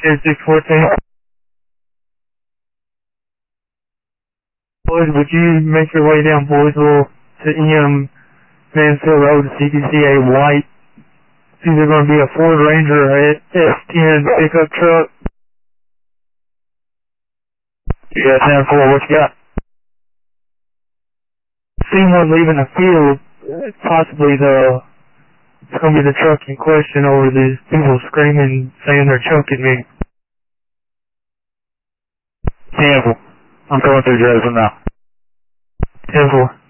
614. Boys, would you make your way down Boysville to EM Mansfield Road so you can see a white, it's either going to be a Ford Ranger or a S10 pickup truck? Yeah, 10-4, what you got? Seen one leaving the field, possibly it's going to be the truck in question over these people screaming, saying they're choking me. 10-4, I'm going through Dresden now. 10-4.